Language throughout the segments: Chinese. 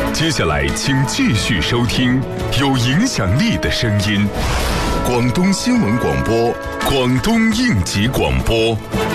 接下来请继续收听有影响力的声音，广东新闻广播，广东应急广播。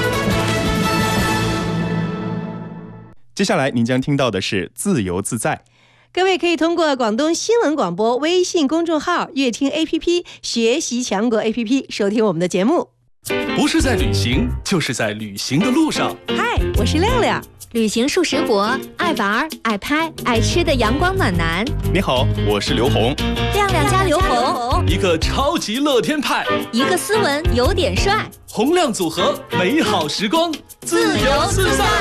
接下来您将听到的是自由自在。 各位可以通过广东新闻广播微信公众号、乐听 APP、学习强国 APP 收听我们的节目。 不是在旅行，就是在旅行的路上。 嗨，我是亮亮， 旅行数十国，爱玩、爱拍、爱吃的阳光暖男。 你好，我是刘红。 亮亮加刘红， 一个超级乐天派， 一个斯文有点帅， 洪亮组合，美好时光，自由自在。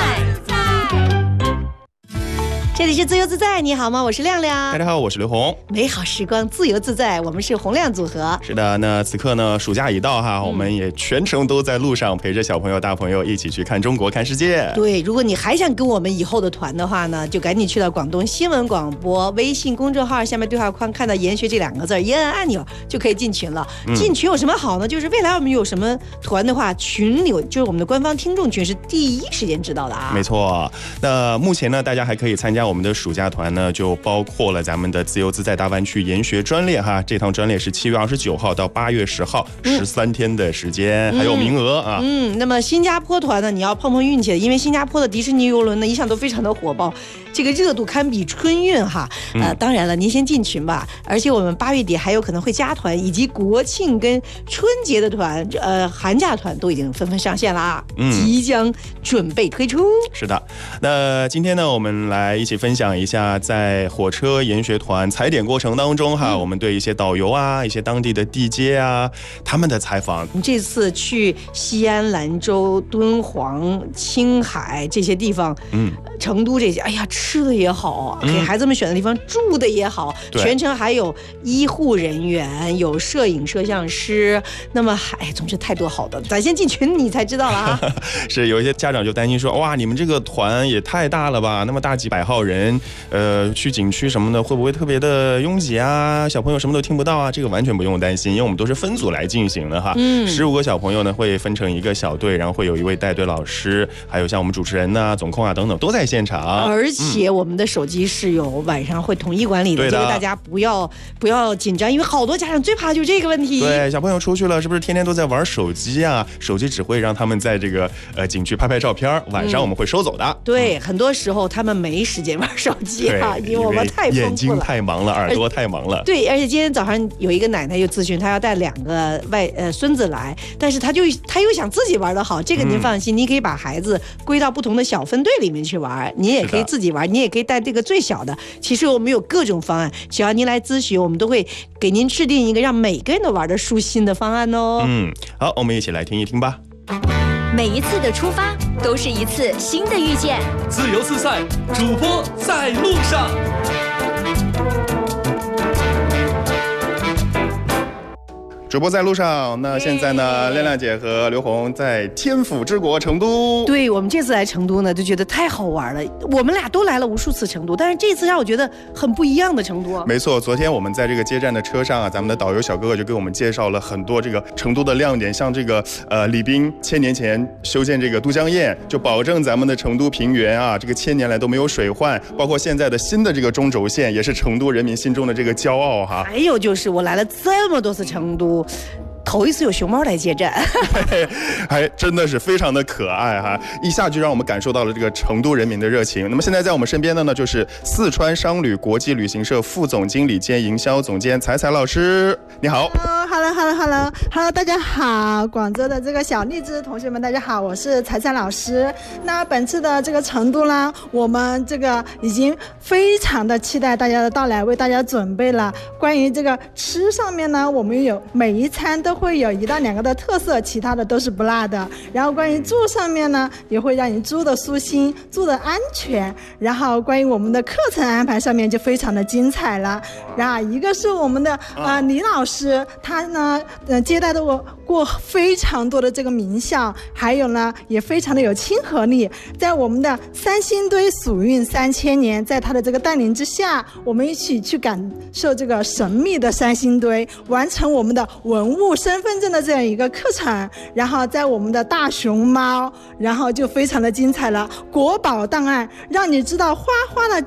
这里是自由自在，你好吗？我是亮亮。 大家好，我是刘红。 美好时光，自由自在，我们是洪亮组合。 是的，那此刻呢，暑假已到哈，我们也全程都在路上，陪着小朋友、大朋友一起去看中国、看世界。 对，如果你还想跟我们以后的团的话呢，就赶紧去到广东新闻广播微信公众号下面对话框，看到研学这2个字，一按按钮就可以进群了。进群有什么好呢？就是未来我们有什么团的话，群里就是我们的官方听众群是第一时间知道的啊。 没错，那目前呢，大家还可以参加我们的暑假团呢，就包括了咱们的自由自在大湾区研学专列哈。这趟专列是7月29号到8月10号，13天的时间，还有名额啊。 那么新加坡团呢，你要碰碰运气的，因为新加坡的迪士尼游轮呢一向都非常的火爆，这个热度堪比春运哈。当然了，您先进群吧。而且我们8月底还有可能会加团，以及国庆跟春节的团，寒假团都已经纷纷上线啦，即将准备推出。 是的，那今天呢，我们来一起分享一下在火车研学团踩点过程当中哈，我们对一些导游啊、一些当地的地接啊，他们的采访。 我们这次去西安、兰州、敦煌、青海这些地方，成都这些，哎呀，吃的也好，给孩子们选的地方住的也好，全程还有医护人员，有摄影摄像师，那么总之太多好的，咱先进群你才知道了啊。 是有一些家长就担心说，哇，你们这个团也太大了吧，那么大几百号人，去景区什么的会不会特别的拥挤啊？小朋友什么都听不到啊？这个完全不用担心，因为我们都是分组来进行的哈。15个小朋友呢会分成一个小队，然后会有一位带队老师，还有像我们主持人呐、总控啊等等都在现场。 而且我们的手机是有晚上会统一管理的，这个大家不要紧张，因为好多家长最怕就是这个问题。 对，小朋友出去了，是不是天天都在玩手机啊？手机只会让他们在这个景区拍照片，晚上我们会收走的。 对，很多时候他们没时间玩手机啊，因为我们太丰富了， 眼睛太忙了，耳朵太忙了。 对，而且今天早上有一个奶奶又咨询，她要带2个孙子来，但是她又想自己玩得好，这个您放心，你可以把孩子归到不同的小分队里面去玩，你也可以自己玩，你也可以带这个最小的。其实我们有各种方案，只要您来咨询，我们都会给您制定一个让每个人都玩得舒心的方案哦。 好，我们一起来听一听吧。 每一次的出发都是一次新的遇见， 自由自在，主播在路上。 主播在路上，那现在呢，亮亮姐和刘红在天府之国成都。 对，我们这次来成都呢，就觉得太好玩了。我们俩都来了无数次成都，但是这次让我觉得很不一样的成都。 没错，昨天我们在这个接站的车上啊，咱们的导游小哥哥就给我们介绍了很多这个成都的亮点，像这个李斌1000年前修建这个都江堰，就保证咱们的成都平原啊，这个1000年来都没有水患，包括现在的新的这个中轴线，也是成都人民心中的这个骄傲哈。 还有就是我来了这么多次成都，头一次有熊猫来接站， 还真的是非常的可爱哈！一下就让我们感受到了这个成都人民的热情。那么现在在我们身边的呢，就是四川商旅国际旅行社副总经理兼营销总监彩彩老师，你好。 Hello， 大家好，广州的这个小荔枝同学们，大家好，我是彩彩老师。那本次的这个成都呢，我们这个已经非常的期待大家的到来，为大家准备了关于这个吃上面呢，我们有每一餐都会有1到2个的特色，其他的都是不辣的。然后关于住上面呢，也会让你住的舒心，住的安全。然后关于我们的课程安排上面就非常的精彩了。然后一个是我们的李老师，他呢接待的我过非常多的这个名校，还有呢也非常的有亲和力。在我们的三星堆蜀韵3000年，在他的这个带领之下，我们一起去感受这个神秘的三星堆，完成我们的文物身份证的这样一个课程。然后在我们的大熊猫，然后就非常的精彩了，国宝档案，让你知道花花的